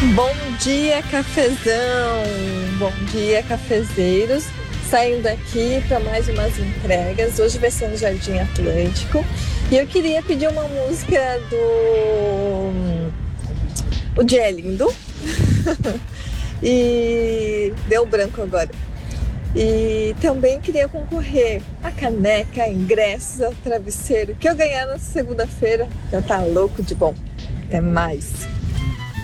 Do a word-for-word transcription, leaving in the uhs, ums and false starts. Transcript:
Bom dia, cafezão! Bom dia, cafezeiros! Saindo daqui para mais umas entregas. Hoje vai ser no Jardim Atlântico. E eu queria pedir uma música do O Dia é Lindo. E deu branco agora. E também queria concorrer a caneca, ingressos, ao travesseiro que eu ganhar na segunda-feira. Já tá louco de bom. Até mais!